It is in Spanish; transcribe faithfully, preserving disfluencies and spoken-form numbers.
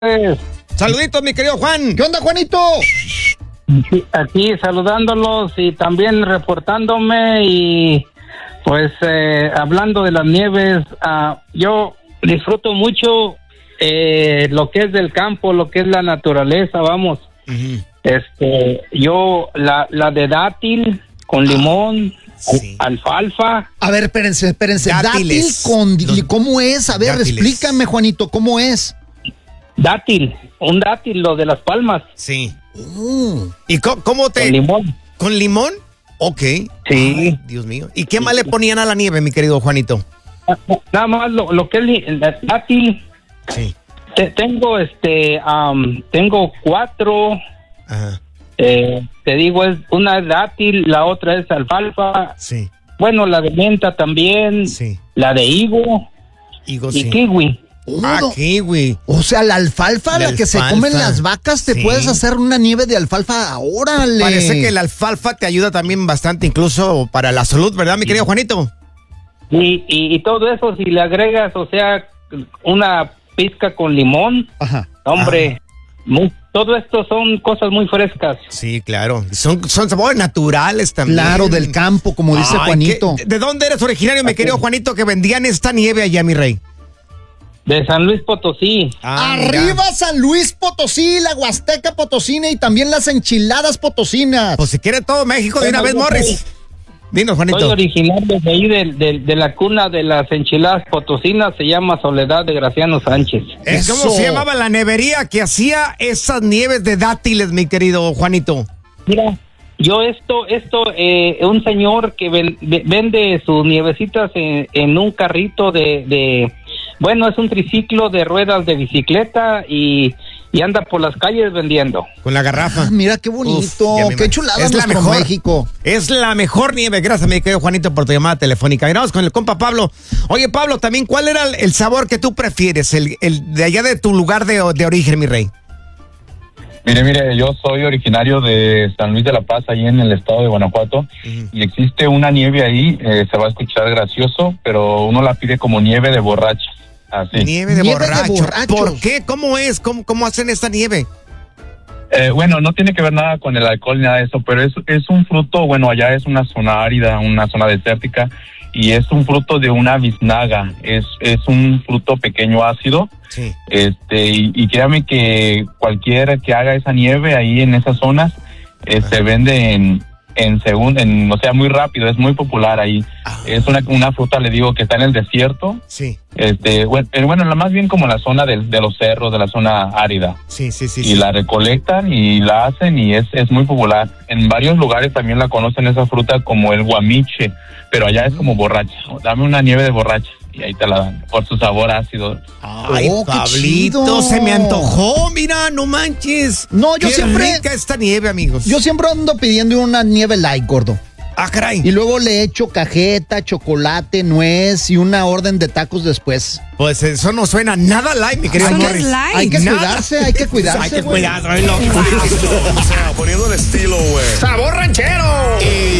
Saluditos, mi querido Juan. ¿Qué onda, Juanito? Sí, aquí saludándolos y también reportándome y pues eh, hablando de las nieves. Uh, yo disfruto mucho eh, lo que es del campo, lo que es la naturaleza, vamos. Uh-huh. Este, yo la, la de dátil con limón. Sí. Alfalfa. A ver, espérense, espérense. Dátiles. Dátil con... ¿Cómo es? A ver, dátiles. Explícame, Juanito, ¿cómo es? Dátil, un dátil, lo de las palmas. Sí. Uh. ¿Y cómo, cómo te...? Con limón. ¿Con limón? Ok. Sí. Ay, Dios mío. ¿Y qué más le ponían a la nieve, mi querido Juanito? Nada más lo, lo que es el dátil. Sí. Te, tengo, este, um, tengo cuatro... Ajá. Eh, te digo, es una dátil, la otra es alfalfa. Sí. Bueno, la de menta también. Sí. La de higo. Higo, y sí. kiwi. Ah, kiwi. O sea, la alfalfa, la, la que alfalfa. Se comen las vacas, te sí. Puedes hacer una nieve de alfalfa. ¡Órale! Parece que la alfalfa te ayuda también bastante, incluso para la salud, ¿verdad, mi querido Juanito? Y, y, y todo eso, si le agregas, o sea, una pizca con limón. Ajá. Hombre, ah. muy, todo esto son cosas muy frescas. Sí, claro. Son, son sabores naturales también. Claro, del campo, como dice Ay, Juanito. ¿qué, ¿De dónde eres originario, mi querido Juanito, que vendían esta nieve allá, mi rey? De San Luis Potosí. Ah, Arriba mira. San Luis Potosí, la Huasteca Potosina y también las enchiladas potosinas. Pues si quiere todo México de una vez, Morris. Dinos, Juanito. Soy originario de ahí, de, de, de la cuna de las enchiladas potosinas, se llama Soledad de Graciano Sánchez. ¿Es ¿Cómo se llamaba la nevería que hacía esas nieves de dátiles, mi querido Juanito? Mira, yo esto, esto, eh, un señor que ven, vende sus nievecitas en, en un carrito de, de, bueno, es un triciclo de ruedas de bicicleta y... y anda por las calles vendiendo. Con la garrafa. Ah, mira qué bonito, Uf, qué chulada es la mejor, México. Es la mejor nieve. Gracias, mi querido Juanito, por tu llamada telefónica. Y vamos con el compa Pablo. Oye, Pablo, también, ¿cuál era el, el sabor que tú prefieres? El, el de allá de tu lugar de, de origen, mi rey. Mire, mire, yo soy originario de San Luis de la Paz, ahí en el estado de Guanajuato, uh-huh. y existe una nieve ahí, eh, se va a escuchar gracioso, pero uno la pide como nieve de borracha. Así. Nieve de nieve borracho. de borrachos. ¿Por qué? ¿Cómo es? ¿Cómo, cómo hacen esta nieve? Eh, bueno, no tiene que ver nada con el alcohol ni nada de eso, pero es, es un fruto, bueno, allá es una zona árida, una zona desértica, y es un fruto de una biznaga, es, es un fruto pequeño ácido, sí. este, y, y créame que cualquiera que haga esa nieve ahí en esas zonas, eh, se vende en... en segundo, en, o sea, muy rápido, es muy popular ahí. Ah. Es una, una fruta, le digo, que está en el desierto. Sí. Este, bueno, bueno la más bien como la zona de, de los cerros, de la zona árida. Sí, sí, sí. Y sí. la recolectan y la hacen y es, es muy popular. En varios lugares también la conocen esa fruta como el guamiche, pero allá es como borracha. Dame una nieve de borracha. Y ahí te la dan, por su sabor ácido. Ay, oh, Pablito, se me antojó, mira, no manches. No, yo qué siempre... rica esta nieve, amigos. Yo siempre ando pidiendo una nieve light, gordo. Ah, caray. Y luego le echo cajeta, chocolate, nuez y una orden de tacos después. Pues eso no suena nada light, mi querido Morris. Light. Hay que nada. cuidarse, hay que cuidarse. Hay que güey. cuidarse, O sea, poniendo el estilo, güey. ¡Sabor ranchero! Y